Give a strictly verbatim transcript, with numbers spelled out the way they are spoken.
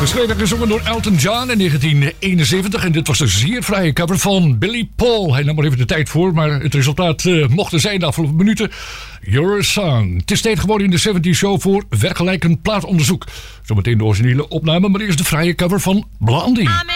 Geschreven en gezongen door Elton John in negentien eenenzeventig. En dit was een zeer vrije cover van Billy Paul. Hij nam er even de tijd voor, maar het resultaat uh, mocht er zijn de afgelopen minuten. Your Song. Het is tijd geworden in de zeventig Show voor vergelijkend plaatonderzoek. Zometeen de originele opname, maar eerst de vrije cover van Blondie.